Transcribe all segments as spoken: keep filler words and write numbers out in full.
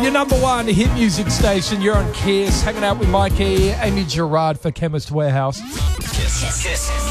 Your number one hit music station. You're on Kiss, hanging out with Mikey, Amy Gerard for Chemist Warehouse. Kiss.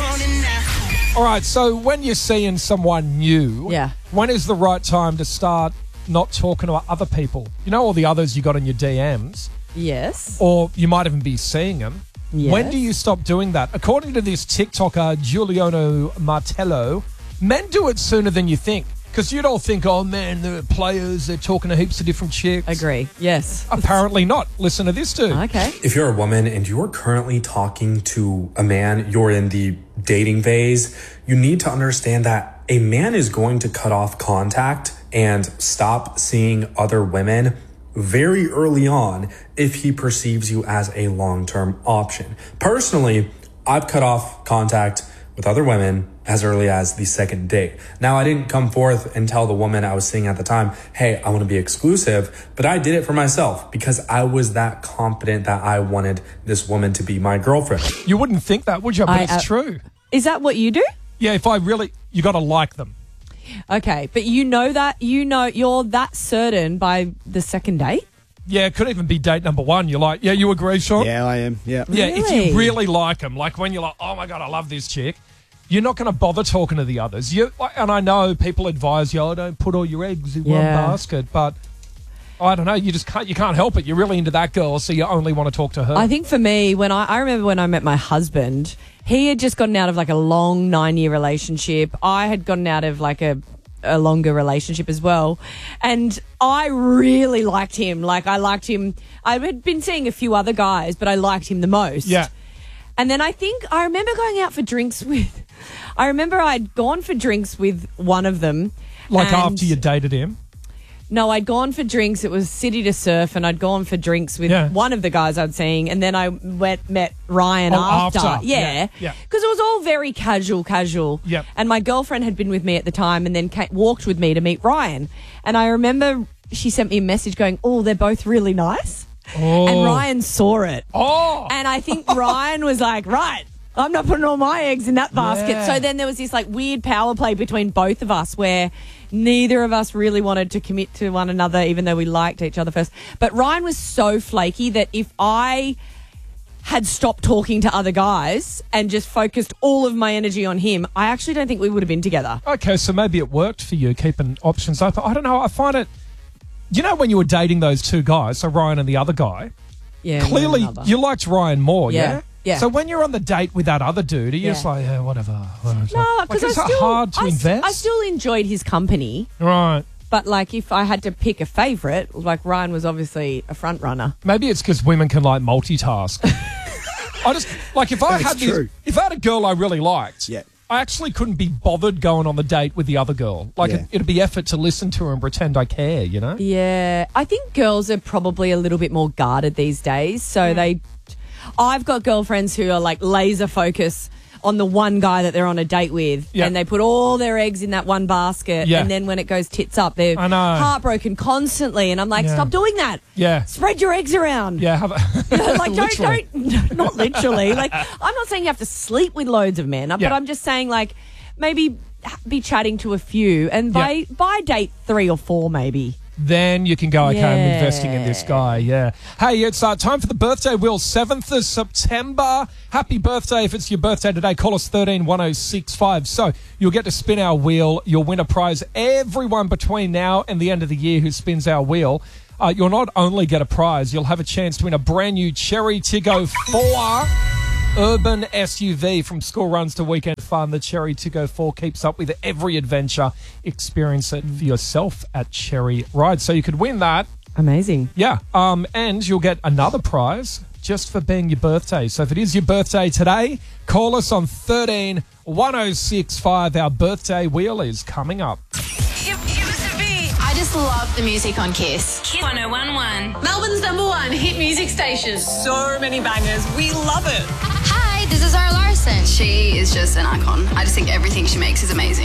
Kiss. All right, so when you're seeing someone new, Yeah. when is the right time to start not talking to other people? You know all the others you got in your D Ms? Yes. Or you might even be seeing them. Yes. When do you stop doing that? According to this TikToker, Giuliano Martello, men do it sooner than you think. Because you'd all think, oh, man, they're players, they're talking to heaps of different chicks. Agree. Yes. Apparently not. Listen to this dude. Okay. If you're a woman and you're currently talking to a man, you're in the dating phase, you need to understand that a man is going to cut off contact and stop seeing other women very early on if he perceives you as a long-term option. Personally, I've cut off contact with other women as early as the second date. Now, I didn't come forth and tell the woman I was seeing at the time, hey, I want to be exclusive, but I did it for myself because I was that confident that I wanted this woman to be my girlfriend. You wouldn't think that, would you? But I, it's uh, true. Is that what you do? Yeah, if I really, you got to like them. Okay, but you know that, you know, you're that certain by the second date? Yeah, it could even be date number one. You're like, yeah, you agree, Sean? Yeah, I am. Yeah. Yeah, if Really? you really like them, like when you're like, oh my God, I love this chick, you're not going to bother talking to the others. You And I know people advise you, oh, don't put all your eggs in one Yeah. basket, but I don't know, you just can't, you can't help it. You're really into that girl, so you only want to talk to her. I think for me, when I, I remember when I met my husband, he had just gotten out of like a long nine-year relationship. I had gotten out of like a, a longer relationship as well. And I really liked him. Like I liked him. I had been seeing a few other guys, but I liked him the most. Yeah. And then I think I remember going out for drinks with, I remember I'd gone for drinks with one of them. Like and- after you dated him. No, I'd gone for drinks. It was City to Surf, and I'd gone for drinks with Yeah. one of the guys I'd seen, and then I went met Ryan Oh, after. after. Yeah, Yeah, yeah. because it was all very casual, casual. Yep. And my girlfriend had been with me at the time, and then came, walked with me to meet Ryan. And I remember she sent me a message going, "Oh, they're both really nice," Oh. and Ryan saw it. Oh. And I think Ryan was like, right, I'm not putting all my eggs in that basket. Yeah. So then there was this like weird power play between both of us where neither of us really wanted to commit to one another, even though we liked each other first. But Ryan was so flaky that if I had stopped talking to other guys and just focused all of my energy on him, I actually don't think we would have been together. Okay, so maybe it worked for you, keeping options open. I don't know. I find it, you know, when you were dating those two guys, so Ryan and the other guy, Yeah, clearly one another. you liked Ryan more, yeah? Yeah, yeah. So when you're on the date with that other dude, are you Yeah. just like, yeah, whatever. whatever. No, like, because it's I still hard to I, s- invest. I still enjoyed his company. Right. But like, if I had to pick a favourite, like Ryan was obviously a front runner. Maybe it's because women can like multitask. I just like if I That's had this, true. if I had a girl I really liked, Yeah. I actually couldn't be bothered going on the date with the other girl. Like Yeah. it, it'd be effort to listen to her and pretend I care, you know? Yeah, I think girls are probably a little bit more guarded these days. So they, I've got girlfriends who are like laser focus on the one guy that they're on a date with, Yeah. and they put all their eggs in that one basket. Yeah. And then when it goes tits up, they're I know. heartbroken constantly. And I'm like, Yeah. stop doing that. Yeah. Spread your eggs around. Yeah, have a, like don't literally. don't not literally. Like I'm not saying you have to sleep with loads of men, but Yeah. I'm just saying like maybe be chatting to a few, and by Yeah. by date three or four maybe. Then you can go, okay, I'm Yeah. investing in this guy, yeah. Hey, it's uh, time for the birthday wheel, seventh of September. Happy birthday if it's your birthday today. Call us thirteen one oh six five. So you'll get to spin our wheel. You'll win a prize. Everyone between now and the end of the year who spins our wheel, uh, you'll not only get a prize, you'll have a chance to win a brand new Cherry Tiggo four urban S U V. From school runs to weekend fun, the Cherry Tiggo four keeps up with every adventure. Experience it for yourself at Cherry Ride. So you could win that. Amazing. Yeah, um, and you'll get another prize just for being your birthday. So if it is your birthday today, call us on thirteen one oh six five. Our birthday wheel is coming up. I just love the music on Kiss. Kiss one oh one point one. Melbourne's number one hit music station. So many bangers. We love it. Hi, this is Zara Larson. She is just an icon. I just think everything she makes is amazing.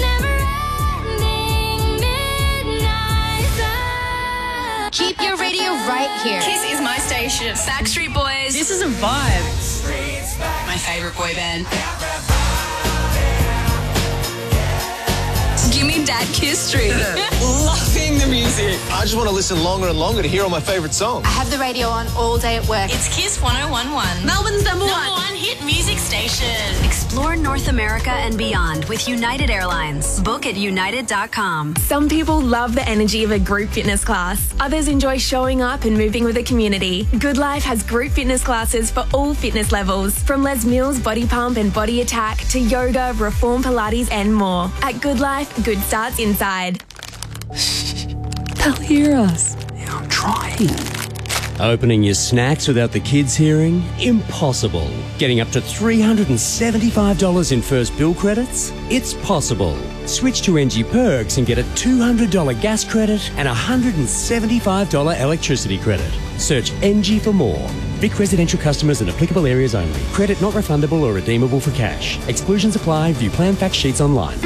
Keep your radio right here. Kiss is my station. Backstreet Boys. This is a vibe. My favorite boy band. Gimme Dad Kiss Street. Loving the music. I just want to listen longer and longer to hear all my favourite songs. I have the radio on all day at work. It's Kiss one oh one one. Melbourne's number, Number one. one hit music station. Explore North America and beyond with United Airlines. Book at united dot com. Some people love the energy of a group fitness class. Others enjoy showing up and moving with a community. Good Life has group fitness classes for all fitness levels, from Les Mills Body Pump and Body Attack to yoga, Reform Pilates and more. At Good Life, good starts inside. They'll hear us. I'm trying. Opening your snacks without the kids hearing? Impossible. Getting up to three hundred seventy-five dollars in first bill credits? It's possible. Switch to N G Perks and get a two hundred dollars gas credit and a one hundred seventy-five dollars electricity credit. Search N G for more. Vic residential customers in applicable areas only. Credit not refundable or redeemable for cash. Exclusions apply. View plan fact sheets online.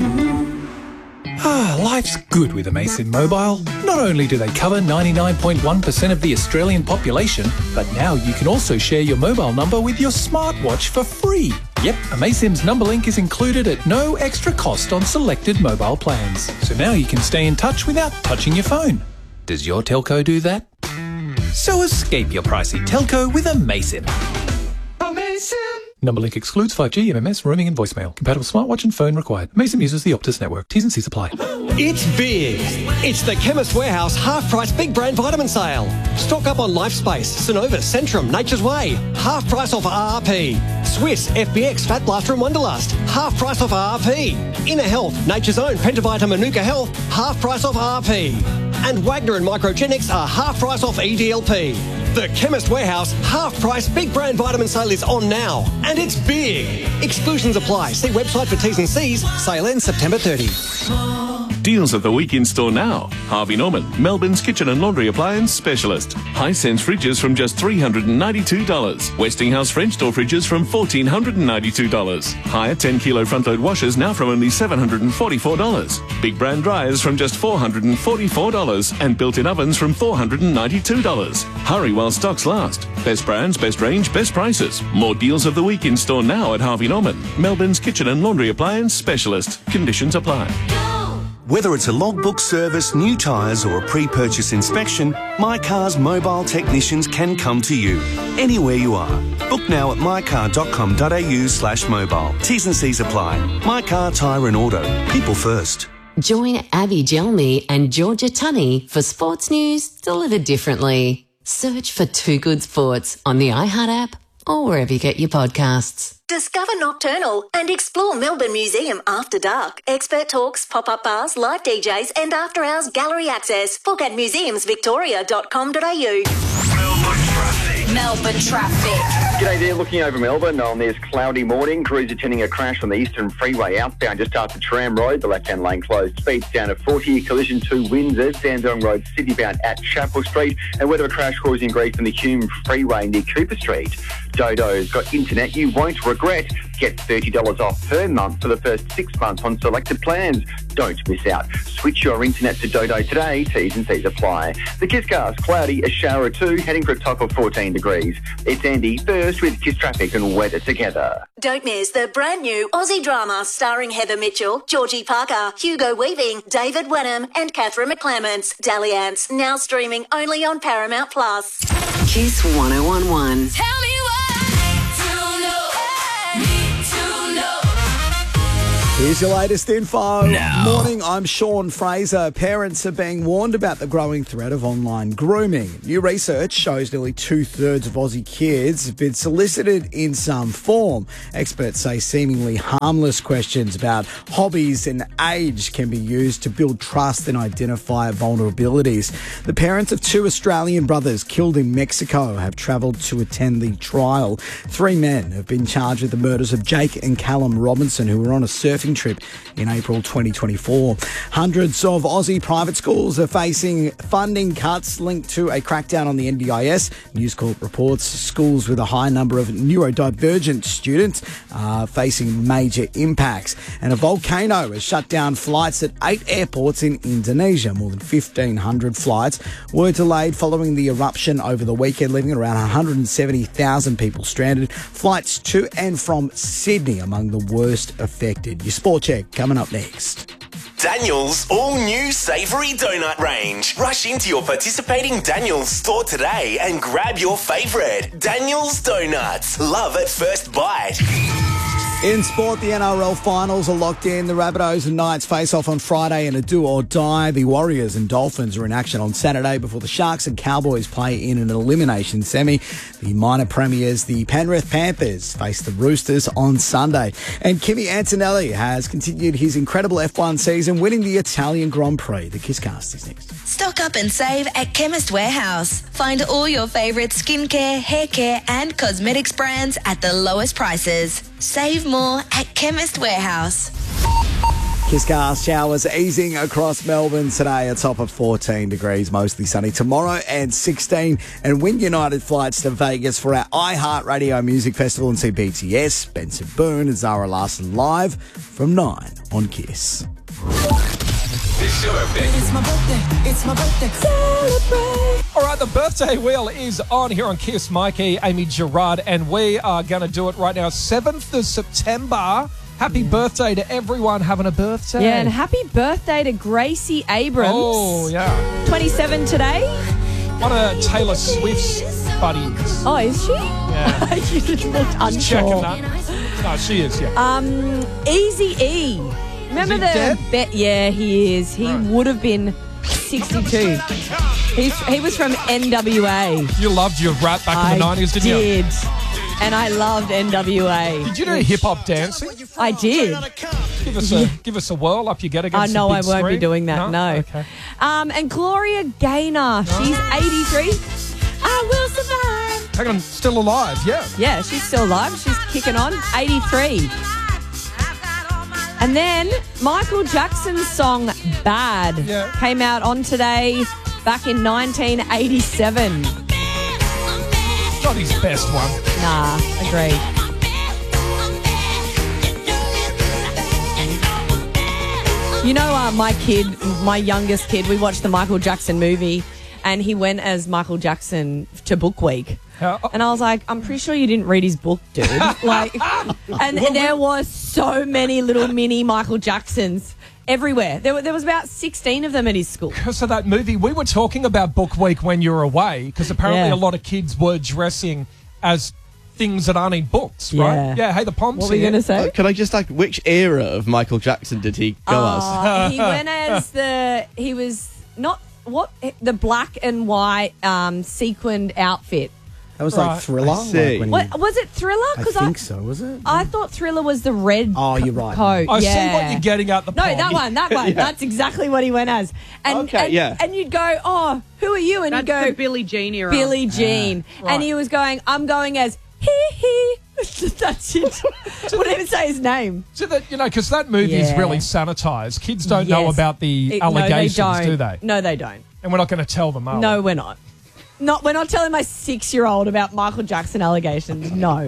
Ah, life's good with Amazon Mobile. Not only do they cover ninety-nine point one percent of the Australian population, but now you can also share your mobile number with your smartwatch for free. Yep, Amazon's number link is included at no extra cost on selected mobile plans. So now you can stay in touch without touching your phone. Does your telco do that? So escape your pricey telco with Amazon. Amazon! Number link excludes five G, M M S, roaming and voicemail. Compatible smartwatch and phone required. Amazon uses the Optus network. T's and C's apply. It's big. It's the Chemist Warehouse half-price big brand vitamin sale. Stock up on Lifespace, Synovus, Centrum, Nature's Way. Half price off R R P. Swiss, F B X, Fat Blaster and Wonderlust. Half price off R R P. Inner Health, Nature's Own, Pentavita, Manuka Health. Half price off R R P. And Wagner and Microgenics are half price off E D L P. The Chemist Warehouse half-price big brand vitamin sale is on now. And it's big. Exclusions apply. See website for T's and C's. Sale ends September thirtieth. Deals of the week in store now. Harvey Norman, Melbourne's kitchen and laundry appliance specialist. Hisense fridges from just three hundred ninety-two dollars. Westinghouse French door fridges from one thousand four hundred ninety-two dollars. Higher ten kilo front load washers now from only seven hundred forty-four dollars. Big brand dryers from just four hundred forty-four dollars. And built-in ovens from four hundred ninety-two dollars. Hurry while stocks last. Best brands, best range, best prices. More deals of the week in store now at Harvey Norman, Melbourne's kitchen and laundry appliance specialist. Conditions apply. Whether it's a logbook service, new tyres or a pre-purchase inspection, My Car's mobile technicians can come to you, anywhere you are. Book now at mycar.com.au slash mobile. T's and C's apply. My Car, Tyre and Auto. People first. Join Abby Gelney and Georgia Tunney for sports news delivered differently. Search for Two Good Sports on the iHeart app or wherever you get your podcasts. Discover Nocturnal and explore Melbourne Museum after dark. Expert talks, pop-up bars, live D Js and after-hours gallery access. Book at museums victoria dot com dot a u. Melbourne traffic. G'day there, looking over Melbourne on this cloudy morning. Crews attending a crash on the Eastern Freeway outbound just after Tram Road. The left-hand lane closed. Speeds down to forty. Collision to Windsor. Sandong Road, Sydney bound at Chapel Street. And weather a crash causing grief on the Hume Freeway near Cooper Street. Dodo's got internet you won't regret. Get thirty dollars off per month for the first six months on selected plans. Don't miss out. Switch your internet to Dodo today. T's and C's apply. The Kiss Cast, cloudy, a shower or two, heading for a top of fourteen degrees. It's Andy first with Kiss Traffic and Weather Together. Don't miss the brand new Aussie drama starring Heather Mitchell, Georgie Parker, Hugo Weaving, David Wenham and Catherine McClements. Dalliance, now streaming only on Paramount Plus. Kiss one oh one one. Tell me Here's your latest info. Now. Morning, I'm Sean Fraser. Parents are being warned about the growing threat of online grooming. New research shows nearly two-thirds of Aussie kids have been solicited in some form. Experts say seemingly harmless questions about hobbies and age can be used to build trust and identify vulnerabilities. The parents of two Australian brothers killed in Mexico have travelled to attend the trial. Three men have been charged with the murders of Jake and Callum Robinson, who were on a surfing trip in April twenty twenty-four. Hundreds of Aussie private schools are facing funding cuts linked to a crackdown on the N D I S. News Corp reports schools with a high number of neurodivergent students are facing major impacts. And a volcano has shut down flights at eight airports in Indonesia. More than fifteen hundred flights were delayed following the eruption over the weekend, leaving around one hundred seventy thousand people stranded. Flights to and from Sydney among the worst affected. Your Sport Check coming up next. Daniel's all-new savoury donut range. Rush into your participating Daniel's store today and grab your favourite. Daniel's Donuts. Love at first bite. In sport, the N R L finals are locked in. The Rabbitohs and Knights face off on Friday in a do or die. The Warriors and Dolphins are in action on Saturday before the Sharks and Cowboys play in an elimination semi. The minor premiers, the Penrith Panthers, face the Roosters on Sunday. And Kimi Antonelli has continued his incredible F one season, winning the Italian Grand Prix. The Kisscast is next. Stock up and save at Chemist Warehouse. Find all your favourite skincare, hair care and cosmetics brands at the lowest prices. Save more at Chemist Warehouse. Kisscast showers easing across Melbourne today, a top of fourteen degrees, mostly sunny. Tomorrow and sixteen, and win United flights to Vegas for our iHeartRadio Music Festival and see B T S, Benson Boone and Zara Larsson live from nine on Kiss. It's your birthday. It's my birthday. It's my birthday. Celebrate. All right, the birthday wheel is on here on Kiss. Mikey, Amy Gerard, and we are going to do it right now. seventh of September. Happy yeah. birthday to everyone having a birthday. Yeah, and happy birthday to Gracie Abrams. Oh, yeah. twenty-seven today. One of Taylor Swift's buddies. Oh, is she? Yeah. You just looked unsure. Just checking that. No, she is, yeah. Um, Easy E. Remember is he the dead? bet? Yeah, he is. He right. would have been sixty-two. He's, he was from N W A. You loved your rap back in the nineties, didn't you? I did. And I loved N W A. Did you do hip hop dancing? I did. Give us a give us a whirl up you get against Oh, no, the I big won't screen. be doing that, no. no? Okay. Um, and Gloria Gaynor, she's eighty-three. I will survive. Hang on, still alive, yeah. Yeah, she's still alive. She's kicking on, eighty-three. And then Michael Jackson's song Bad yeah. came out on today back in nineteen eighty-seven. Not his best one. Nah, agreed. You know, uh, my kid, my youngest kid, we watched the Michael Jackson movie and he went as Michael Jackson to Book Week. Uh, and I was like, I'm pretty sure you didn't read his book, dude. Like, and Well, there was so many little mini Michael Jacksons everywhere. There, were, there was about sixteen of them at his school. Because of that movie, we were talking about Book Week when you were away, because apparently Yeah. a lot of kids were dressing as things that aren't in books, right? Yeah. Yeah, hey, the Poms What were you here. going to say? Uh, can I just ask, which era of Michael Jackson did he go Uh, as? he went as the, he was not, what, the black and white um, sequined outfit. That was Right. like Thriller. I see. Like when What, you- was it Thriller? I 'Cause think so, was it? I thought Thriller was the red Oh, co- you're right. coat. I yeah. see what you're getting at, the No, Pom. that one, that one. Yeah. That's exactly what he went as. And, Okay, and, yeah. and you'd go, oh, who are you? And That's you'd go, the Billie Jean era. Billie Jean. Right. And he was going, I'm going as hee hee. That's it. Wouldn't even say his name. So that, you know, because that movie is Yeah. really sanitized. Kids don't know Yes. about the It- allegations, no, they don't. do they? No, they don't. And we're not going to tell them, are No, we? we're not. Not, we're not telling my six-year-old about Michael Jackson allegations. No.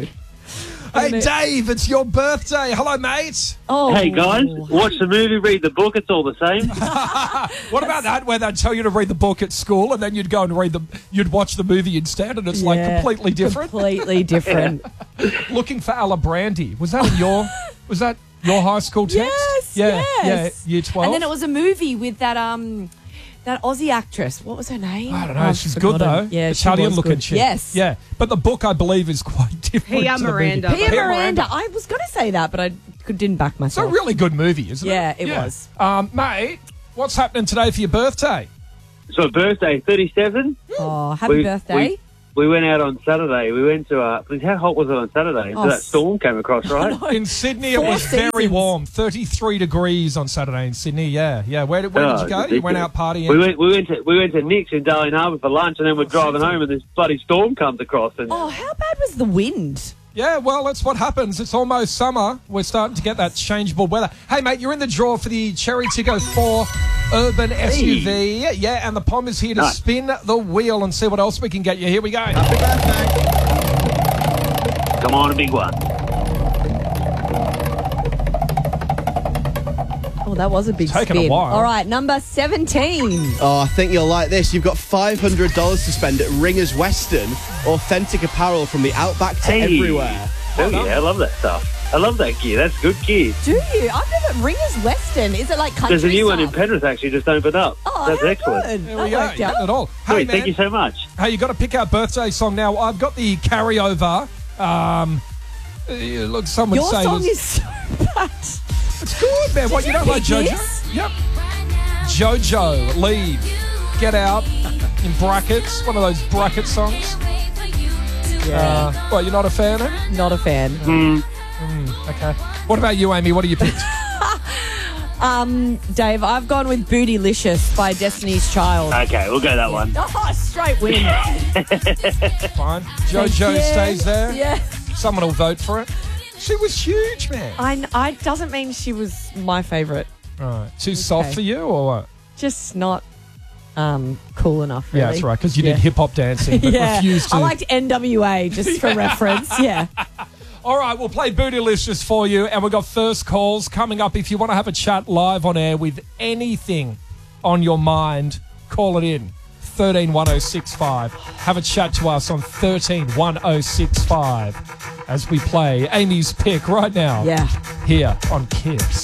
Hey, Dave, it's your birthday. Hello, mate. Oh. Hey guys, watch the movie, read the book, it's all the same. What about that, where they'd tell you to read the book at school and then you'd go and read the, you'd watch the movie instead, and it's like Yeah. completely different? Completely different. Looking for Alla Brandy. Was that in your, was that your high school text? Yes, yeah, yes. Yeah, year twelve. And then it was a movie with that um that Aussie actress. What was her name? I don't know. Oh, I've She's good, though. forgotten. Yeah, she Italian was looking good. chick. Yes. Yeah. But the book, I believe, is quite different. Pia to the Miranda. movie. Pia Miranda. I was going to say that, but I could, didn't back It's a myself. really good movie, isn't Yeah, it? it was. Um, mate, what's happening today for your birthday? So birthday, thirty-seven. Oh, happy We- birthday. We, we went out on Saturday. We went to, uh, how hot was it on Saturday? Oh, So that storm came across, right? In Sydney, it Four was very seasons. warm. thirty-three degrees on Saturday in Sydney, yeah. Yeah, where did, where Oh, did you go? it's You went ridiculous. out partying? We went, we went to we went to Nick's in Darling Harbour for lunch, and then we're driving home, and this bloody storm comes across. And Oh, how bad was the wind? Yeah, well, that's what happens. It's almost summer. We're starting to get that changeable weather. Hey, mate, you're in the draw for the Cherry Tiggo four Urban S U V. Yeah, and the Pom is here to Nice. spin the wheel and see what else we can get you. Here we go. come on, a big one. Oh, that was a big Taken a spin. while. All right, number seventeen. Oh, I think you'll like this. You've got five hundred dollars to spend at Ringers Western. Authentic apparel from the Outback to Hey. everywhere. Oh, yeah, I love that stuff. I love that gear. That's good gear. Do you? I've never. Ringers Western. Is it like country There's a new one in stuff? Penrith actually just opened up. Oh, That's how excellent. good. There That we go. worked You out. got it all. Hey, Sweet, man. thank you so much. Hey, you got to pick our birthday song now. I've got the carryover. Um, uh, look, some would Your say song was- is so bad. It's good, man. What, Did you you don't like pick JoJo? this? Yep. JoJo, Leave, Get Out, in brackets. One of those bracket songs. Yeah. Uh, what, you're not a fan of it? Not a fan. Mm. Mm, okay. What about you, Amy? What do you pick? Um, Dave, I've gone with Bootylicious by Destiny's Child. Okay, we'll go that one. Oh, straight win. Fine. JoJo Yeah. stays there. Yeah. Someone will vote for it. She was huge, man. I, I doesn't mean she was my favourite. Right. Too soft for you, or what? Just not um, cool enough, really. Yeah, that's right, because you Yeah. did hip-hop dancing, but yeah. refused to. I liked N W A, just for reference. Yeah. All right, we'll play Bootylicious for you, and we've got first calls coming up. If you want to have a chat live on air with anything on your mind, call it in. thirteen one oh six five. Have a chat to us on thirteen one oh six five as we play Amy's pick right now. Yeah. Here on Kiss.